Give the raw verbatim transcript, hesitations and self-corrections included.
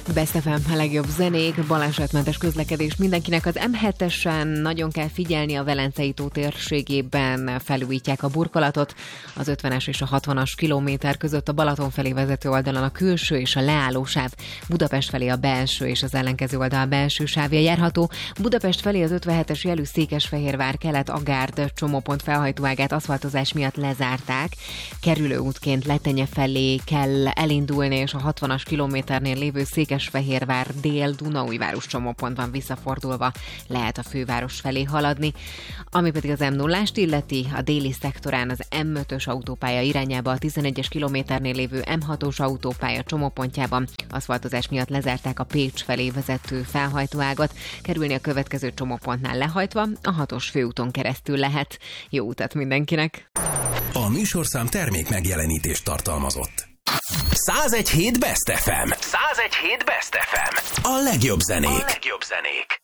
Best ef em, a legjobb zenék, balesetmentes közlekedés mindenkinek. Az em hetesen nagyon kell figyelni, a Velencei tó térségében felújítják a burkolatot. Az ötvenes és a hatvanas kilométer között a Balaton felé vezető oldalon a külső és a leállósáv, Budapest felé a belső és az ellenkező oldal belső sávja járható. Budapest felé az ötvenhetes jelű Székesfehérvár kelet-Agárd csomópont felhajtóágát aszfaltozás miatt lezárták. Kerülőútként Letenye felé kell elindulni, és a hatvanas kilométernél lévő Székesfehérvár dél Dunaújváros csomópontban visszafordulva lehet a főváros felé haladni. Ami pedig az em nullást illeti, a déli szektorán az em ötös autópálya irányába a tizenegyes kilométernél lévő em hatos autópálya csomópontjában aszfaltozás miatt lezárták a Pécs felé vezető felhajtóágat. Kerülni a következő csomópontnál lehajtva a hatos főúton keresztül lehet. Jó utat mindenkinek! A műsorszám termék megjelenítést tartalmazott. száz egy hét Best ef em. száz egy hét Best ef em. A legjobb zenék. A legjobb zenék.